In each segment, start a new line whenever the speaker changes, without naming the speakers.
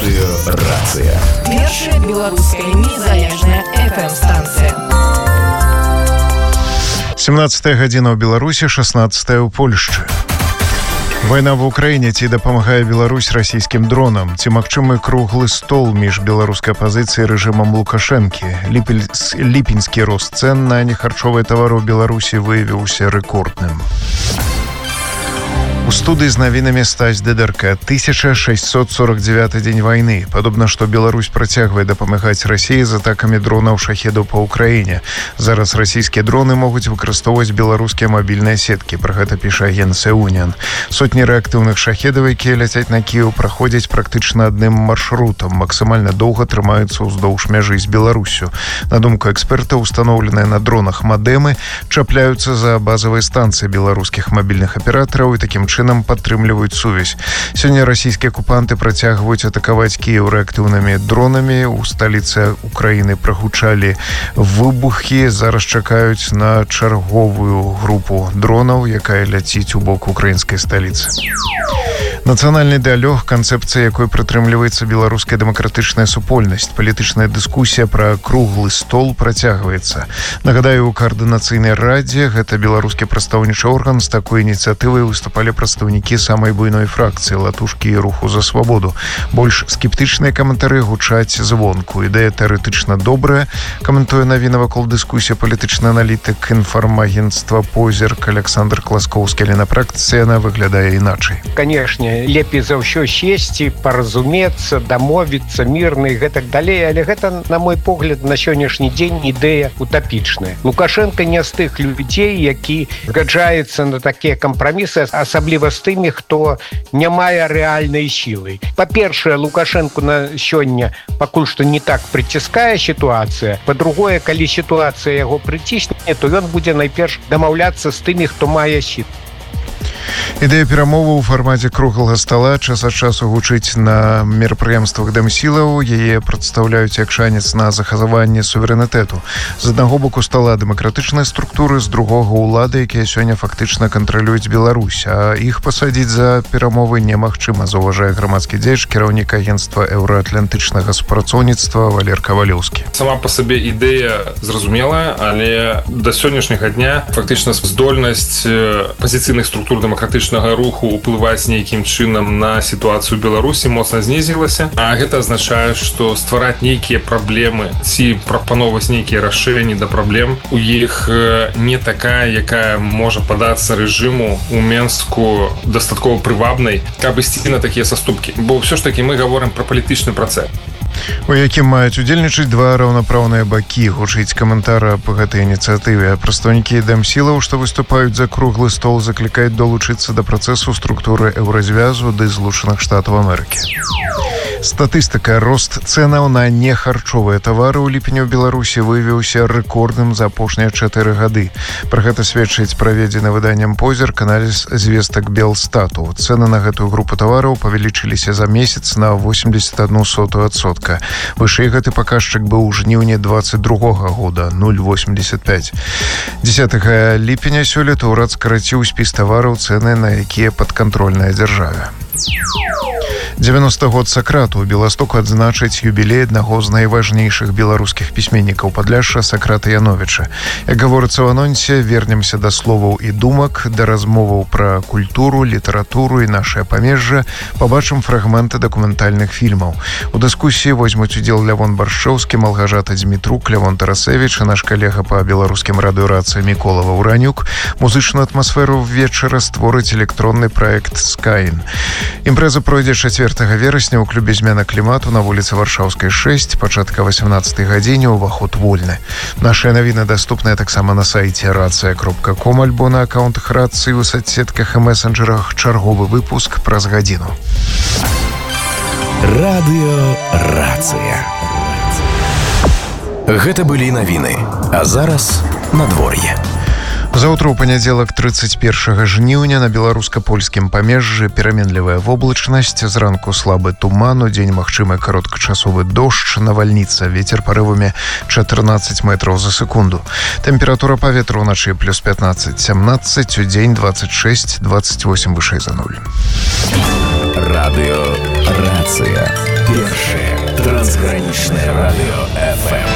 Радыёрацыя.
Першая беларуская незалежная FM-станцыя.
17 гадзіна ў Беларусі, 16 ў Польшчы. Вайна ва ўкраіне ці дапамагае Беларусь расійскім дронам? Ці магчымы круглы стол між беларускай апазіцыяй і рэжымам Лукашэнкі? Ліпеньскі рост цэн на нехарчовыя тавары ў Беларусі выявіўся рэкордным. У студыі з навінамі Стась Дыдарка. 1649 дзень вайны. Падобна, што Беларусь працягвае дапамагаць Расіі з атакамі дронаў шахедаў па ўкраіне. Зараз расійскія дроны могуць выкарыстоўваць беларускія мабільныя сеткі. Пра гэта піша агенцыя «Уніан». Сотні рэактыўных шахедаў, якія ляцяць на Кіеў, праходзяць практычна адным маршрутам. Максімальна доўга трымаюцца ўздоўж мяжы з Беларуссю. На думку эксперта, устаноўленыя на дронах мадэмы чапляюцца за базавыя станцыі беларускіх мабільных аператараў і такім чынам падтрымліваюць сувязь. Сёння расійскія акупанты працягваюць атакаваць Кіеў рэактыўнымі дронамі. У сталіцы Украіны прагучалі выбухі. Зараз чакаюць на чарговую групу дронаў, якая ляціць у бок украінскай сталіцы. Нацыянальны дыялог, канцэпцыя якой прытрымліваецца беларуская дэмакратычная супольнасць. Палітычная дыскусія пра круглы стол працягваецца. Нагадаю, у каардынацыйнай радзе, гэта беларускі прадстаўнічы орган, з такой ініцыятывай выступалі прадстаўнікі самай буйной фракцыі латушкі і руху за свабоду. Больш скептычныя каментары гучаць звонку. Ідэя тэарэтычна добрая, каментуе навіна вакол дыскусія палітычны аналітык інфармагенцтва «Позірк» Александр Класкоўскі, але на практыцы яна выглядае іначай.
Канешне, лепей за ўсё сесці, паразумецца, дамовіцца, мірна і гэтак далей, але гэта, на мой погляд, на сённяшні дзень ідэя утапічная. Лукашенко не з тых людзей, які згаджаецца на такія кампрамісы, асабліва з тымі, хто не мае рэальнай сілы. Па-першае, Лукашенко на сёння пакуль што не так прыціскае сітуацыя. Па-другое, калі сітуацыя яго прыцісне, то ён будзе найперш дамаўляцца з тымі, хто мае сілу.
Ідэя перамовы ў фармаце круглага стала час ад часу гучыць на мерапрыемствах дэмсілаў. Яе прадстаўляюць як шанец на захаванне суверэнітэту. З аднаго боку стала дэмакратычныя структуры, з другога ўлады, якія сёння фактычна кантралююць Беларусь, а іх пасадзіць за перамовы немагчыма, заўважае грамадскі дзеяч, кіраўнік агенцтва еўраатлантычнага супрацоўніцтва Валер Кавалёўскі.
Сама па сабе ідэя зразумелая, але да сённяшняга дня фактычна здольнасць пазіцыйных структур дэмакратычнага руху ўплываць нейкім чынам на сітуацыю Беларусі моцна знізілася. А гэта азначае, што ствараць нейкія праблемы ці прапановваць нейкія рашэнні да праблем у іх не такая, якая можа падацца рэжыму у Менску дастаткова прывабнай, каб ісці на такія саступкі. Бо ўсё ж такі мы гаворым пра палітычны працэс,
у якім маюць удзельнічаць два раўнапраўныя бакі. Гучыць каментар па гэтай ініцыятыве. Прадстаўнікі дэмсілаў, што выступаюць за круглы стол, заклікаюць долучыцца да працэсу структуры еўразвязу ды Злучаных Штатаў Амерыкі. Статыстыка. Рост цэнаў на нехарчовыя тавары ў ліпені ў Беларусі выявіўся рэкордным за апошнія 4 гады. Пра гэта сведчыць праведзены выданнем «Позірк» аналіз звестак Белстату. Цэны на гэтую групу тавараў павялічыліся за месяц на 81%. Вышэй гэты паказчык быў у жніўні 22 года, 0,85. 10 ліпеня сёлета ўрад скараціў спіс тавараў, цэны на якія падкантрольныя дзяржаве. 90 год Сакрату. Беластоку адзначыць юбілей аднаго з найважнейшых беларускіх пісьменнікаў Падляшша Сакрата Яновіча. Як гаворыцца ў анонсе, вернемся да словаў і думак, да размоваў пра культуру, літаратуру і нашае памежжа, пабачым фрагменты дакументальных фільмаў. У дыскусіі возьмуць удзел Лявон Баршчоўскі, Малгажата Дзмітрук, Лявон Тарасевіч і наш калега па беларускім радыёрацыі Мікола Ваўранюк. Музычную атмасферу вечара створыць электронны праект «Скайн». Імпрэза пройдзе 4 верасня ў клубе «Змена клімату» на вуліцы Варшаўскай 6, пачатка 18 гадзіне, уваход вольны. Нашыя навіны даступныя таксама на сайце racja.com альбо на аккаунтах рацыі ў соцсетках і месенджерах. Чарговы выпуск праз гадзіну.
Радыёрацыя. Гэта былі навіны. А зараз надвор'е.
Заўтра ў панядзелак 31 жніўня на беларуска-польскім памежжы пераменлівая воблачнасць, зранку слабы туман, удзень магчымы кароткачасовы дождж, навальніца, вецер парывамі 14 метраў за секунду. Тэмпература паветра ўначы плюс 15-17, удзень 26-28 вышэй за 0.
Радыё Рацыя. Першае трансгранічнае радыё FM.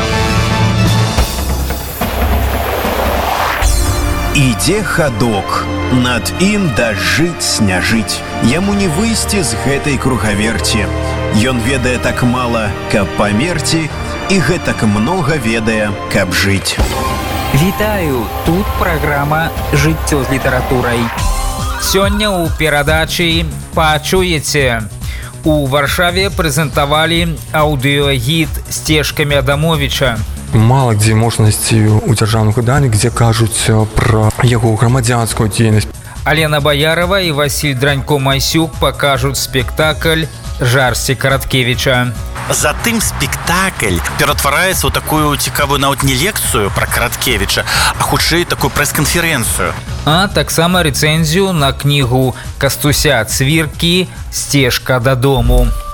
Ідзе хадок, над ім дажыць не жыць. Яму не выйсці з гэтай кругаверці. Ён ведае так мала, каб памерці, і гэтак многа ведае, каб жыць.
Вітаю, тут праграма «Жыццё з літаратурай». Сёння ў перадачы пачуеце. У Варшаве прэзентавалі аўдыёгід «Сцежкамі Адамовіча».
Мало дзе можна знайсці ў дзяржаўных выданнях, дзе кажуць пра яго грамадзянскую дзейнасць.
Алена Баярова і Васіль Дранько-Масюк пакажуць спектакль «Жарсці Караткевіча».
Затым спектакль ператвараецца ў такую цікавую нават не лекцыю пра Караткевіча, а хутчэй такую прэс-канферэнцыю.
А таксама рэцэнзію на кнігу Кастуся Цвіркі «Сцежка дадому».